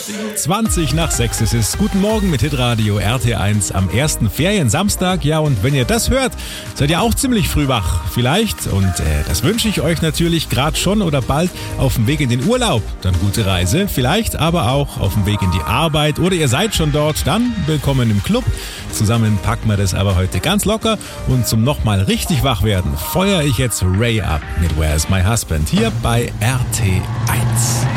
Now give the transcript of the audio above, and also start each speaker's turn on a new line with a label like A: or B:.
A: 20 nach 6 ist es. Guten Morgen mit Hitradio RT1 am ersten Feriensamstag. Ja, und wenn ihr das hört, seid ihr auch ziemlich früh wach. Vielleicht, und das wünsche ich euch natürlich gerade schon oder bald, auf dem Weg in den Urlaub. Dann gute Reise. Vielleicht aber auch auf dem Weg in die Arbeit oder ihr seid schon dort. Dann willkommen im Club. Zusammen packen wir das aber heute ganz locker. Und zum nochmal richtig wach werden, feuere ich jetzt Ray ab mit Where's My Husband hier bei RT1.